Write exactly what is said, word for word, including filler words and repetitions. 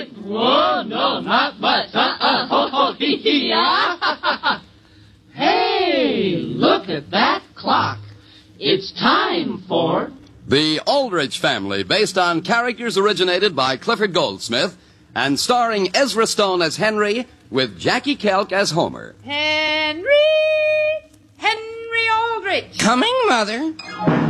it? Whoa, no, not much. Uh-uh. Ho, ho, hee, hee, yeah. Hey, look at that clock. It's time for... The Aldrich Family, based on characters originated by Clifford Goldsmith and starring Ezra Stone as Henry with Jackie Kelk as Homer. Henry! Henry Aldrich! Coming, Mother.